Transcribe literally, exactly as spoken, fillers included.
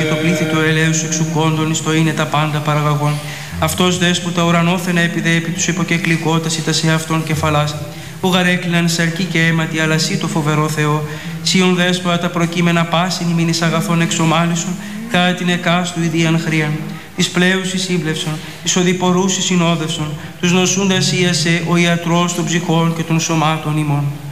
το πλήθη του ελαίου σου εξουκόντων εις το είναι τα πάντα παραγαγών. Αυτός δέσποτα ουρανόθενα επιδέ επί τους υποκεκλικότας ή τα σε αυτόν κεφαλάς. Που γαρέκλειναν σαρκή και αίματι, αλλά σύ το φοβερό Θεό. Σίον δέσποτα τα προκείμενα πάσιν ημίν εις αγαθών εξομάλισον, κατά την εκάστου ιδίαν χρίαν. Τις πλέους εις σύμπλευσον, τις οδηπορούς εις συνόδευσον, τους νοσούντας ίασε ο ιατρός των ψυχών και των σωμάτων ημών.